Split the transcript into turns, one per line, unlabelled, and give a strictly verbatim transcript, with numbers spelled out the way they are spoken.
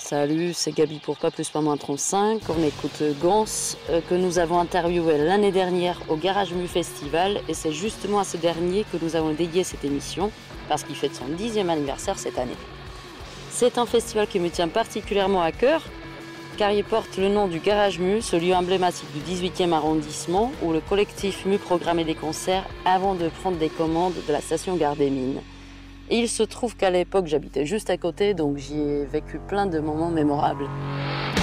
Salut, c'est Gabi pour Pas plus pas moins trente-cinq. On écoute Gans, euh, que nous avons interviewé l'année dernière au Garage Mu Festival. Et c'est justement à ce dernier que nous avons dédié cette émission, parce qu'il fête son dixième anniversaire cette année. C'est un festival qui me tient particulièrement à cœur, car il porte le nom du Garage Mu, ce lieu emblématique du dix-huitième arrondissement, où le collectif Mu programmait des concerts avant de prendre des commandes de la station Gare des Mines. Et il se trouve qu'à l'époque, j'habitais juste à côté, donc j'y ai vécu plein de moments mémorables.